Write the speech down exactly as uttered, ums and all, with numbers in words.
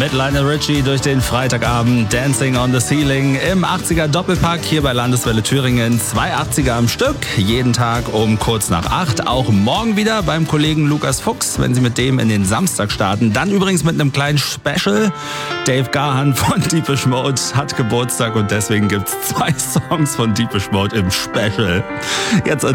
mit Lionel Richie durch den Freitagabend. Dancing on the Ceiling im achtziger Doppelpack hier bei Landeswelle Thüringen. Zwei achtziger am Stück, jeden Tag um kurz nach acht. Auch morgen wieder beim Kollegen Lukas Fuchs, wenn Sie mit dem in den Samstag starten. Dann übrigens mit einem kleinen Special. Dave Gahan von Depeche Mode hat Geburtstag und deswegen gibt es zwei Songs von Depeche Mode im Special. Jetzt